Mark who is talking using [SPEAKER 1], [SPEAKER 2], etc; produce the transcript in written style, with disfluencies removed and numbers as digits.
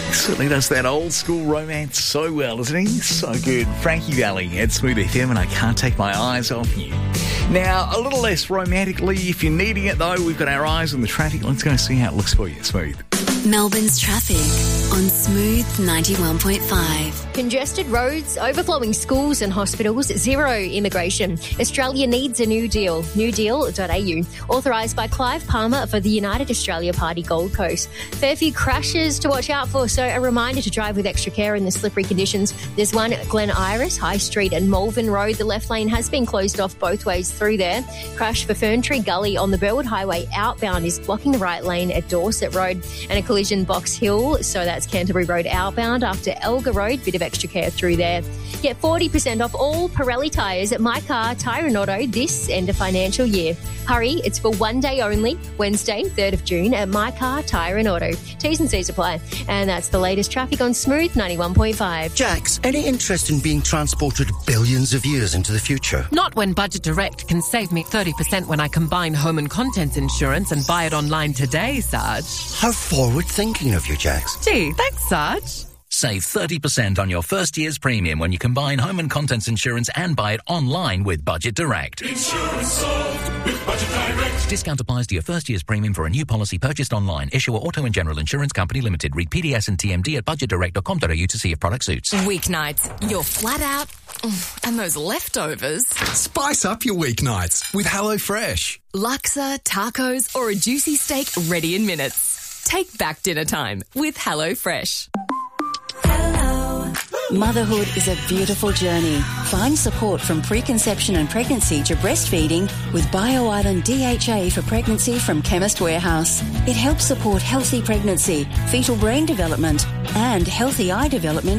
[SPEAKER 1] Certainly does that old school romance so well, doesn't he? So good. Frankie Valli at Smooth FM, and I can't take my eyes off you. Now, a little less romantically, if you're needing it though, we've got our eyes on the traffic. Let's go see how it looks for you, Smooth.
[SPEAKER 2] Melbourne's traffic on Smooth 91.5.
[SPEAKER 3] Congested roads, overflowing schools and hospitals, zero immigration. Australia needs a new deal. Newdeal.au. Authorised by Clive Palmer for the United Australia Party Gold Coast. Fair few crashes to watch out for, so a reminder to drive with extra care in the slippery conditions. There's one at Glen Iris, High Street and Malvern Road. The left lane has been closed off both ways through there. Crash for Ferntree Gully on the Burwood Highway outbound is blocking the right lane at Dorset Road. And a collision Box Hill, so that's Canterbury Road outbound after Elgar Road. Bit of extra care through there. Get 40% off all Pirelli tyres at My Car Tyre and Auto this end of financial year. Hurry, it's for one day only, Wednesday, 3rd of June at My Car Tyre and Auto. T's and C's apply. And that's the latest traffic on Smooth 91.5.
[SPEAKER 4] Jax, any interest in being transported billions of years into the future?
[SPEAKER 5] Not when Budget Direct can save me 30% when I combine home and contents insurance and buy it online today, Sarge.
[SPEAKER 4] How forward-thinking of you, Jax.
[SPEAKER 5] Gee, thanks, Sarge.
[SPEAKER 6] Save 30% on your first year's premium when you combine home and contents insurance and buy it online with Budget Direct.
[SPEAKER 7] Insurance solved with Budget Direct.
[SPEAKER 6] Discount applies to your first year's premium for a new policy purchased online. Issuer Auto and General Insurance Company Limited. Read PDS and TMD at budgetdirect.com.au to see if product suits.
[SPEAKER 5] Weeknights, you're flat out, and those leftovers.
[SPEAKER 8] Spice up your weeknights with HelloFresh.
[SPEAKER 5] Laksa, tacos, or a juicy steak ready in minutes. Take back dinner time with HelloFresh.
[SPEAKER 2] Motherhood is a beautiful journey. Find support from preconception and pregnancy to breastfeeding with BioIsland DHA for pregnancy from Chemist Warehouse. It helps support healthy pregnancy, fetal brain development, and healthy eye development